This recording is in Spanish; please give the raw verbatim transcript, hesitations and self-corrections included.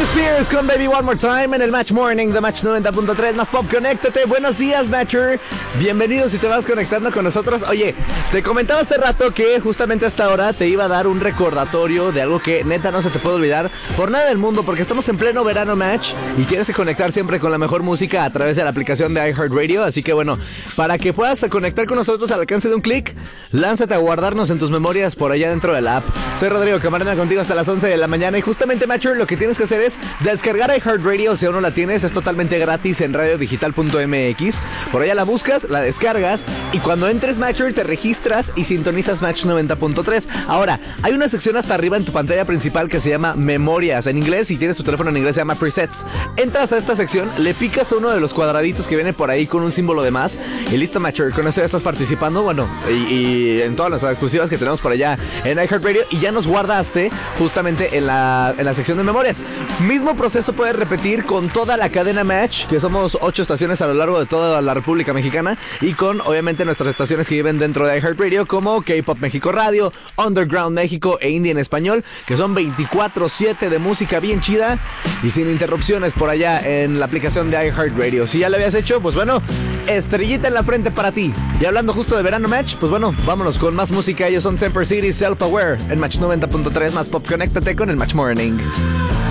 Spears con Baby One More Time en el Match Morning de Match noventa punto tres. Más Pop, conéctate. Buenos días, Matcher. Bienvenidos si te vas conectando con nosotros. Oye, te comentaba hace rato que justamente hasta ahora te iba a dar un recordatorio de algo que neta no se te puede olvidar por nada del mundo, porque estamos en pleno verano Match y tienes que conectar siempre con la mejor música a través de la aplicación de iHeartRadio. Así que bueno, para que puedas conectar con nosotros al alcance de un clic, lánzate a guardarnos en tus memorias por allá dentro de la app. Soy Rodrigo Camarena contigo hasta las once de la mañana y justamente, Matcher, lo que tienes que hacer es descargar iHeartRadio. Si aún no la tienes, es totalmente gratis en radio digital punto m x. Por allá la buscas, la descargas y cuando entres, Matcher, te registras y sintonizas Match noventa punto tres. Ahora, hay una sección hasta arriba en tu pantalla principal que se llama Memorias en inglés. Si tienes tu teléfono en inglés se llama Presets. Entras a esta sección, le picas a uno de los cuadraditos que viene por ahí con un símbolo de más y listo, Matcher, con eso ya estás participando, bueno, y, y en todas las exclusivas que tenemos por allá en iHeartRadio y ya nos guardaste justamente en la, en la sección de Memorias. Mismo proceso puedes repetir con toda la cadena Match, que somos ocho estaciones a lo largo de toda la República Mexicana, y con obviamente nuestras estaciones que viven dentro de iHeartRadio, como K-Pop México Radio, Underground México e Indie en Español, que son veinticuatro siete de música bien chida y sin interrupciones por allá en la aplicación de iHeartRadio. Si ya lo habías hecho, pues bueno, estrellita en la frente para ti. Y hablando justo de verano Match, pues bueno, vámonos con más música. Ellos son Temper City, Self Aware en Match noventa punto tres. Más Pop, conéctate con el Match Morning.